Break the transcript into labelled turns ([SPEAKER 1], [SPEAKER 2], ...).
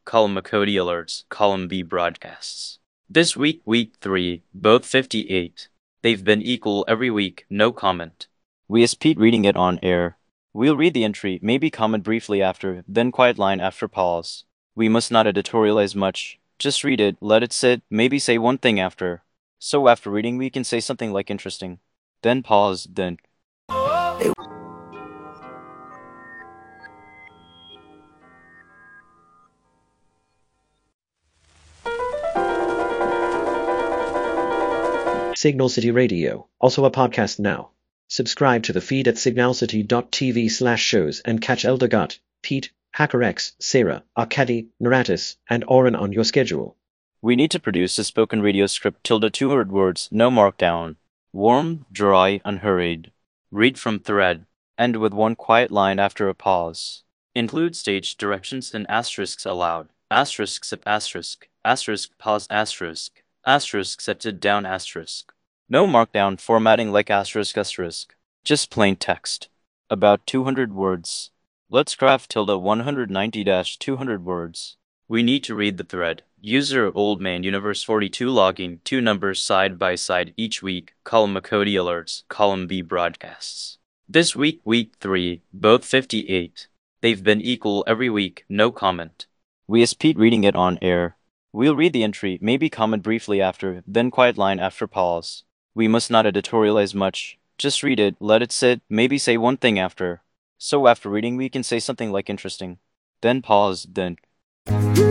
[SPEAKER 1] column Makodi alerts, column B broadcasts. This week, week 3, both 58. They've been equal every week, no comment. We as Pete reading it on air. We'll read the entry, maybe comment briefly after, then quiet line after pause. We must not editorialize much. Just read it, let it sit, maybe say one thing after. So after reading we can say something like interesting. Then pause, then.
[SPEAKER 2] Signal City Radio, also a podcast now. Subscribe to the feed at signalcity.tv/shows and catch Eldergut, Pete, HackerX, Sarah, Arkady, Naratis, and Oren on your schedule.
[SPEAKER 1] We need to produce a spoken radio script 200 words, no markdown. Warm, dry, unhurried. Read from thread. End with one quiet line after a pause. Include stage directions and asterisks allowed. Asterisk sip asterisk. Asterisk pause asterisk. Asterisk septed down asterisk. No markdown formatting like asterisk asterisk. Just plain text. About 200 words. Let's craft 190-200 words. We need to read the thread. User Old Man Universe 42 logging 2 numbers side by side each week. Column Makodi alerts. Column B broadcasts. This week, week 3, both 58. They've been equal every week, no comment. We as Pete reading it on air. We'll read the entry, maybe comment briefly after, then quiet line after pause. We must not editorialize much. Just read it, let it sit, maybe say one thing after. So after reading we can say something like interesting. Then pause, then.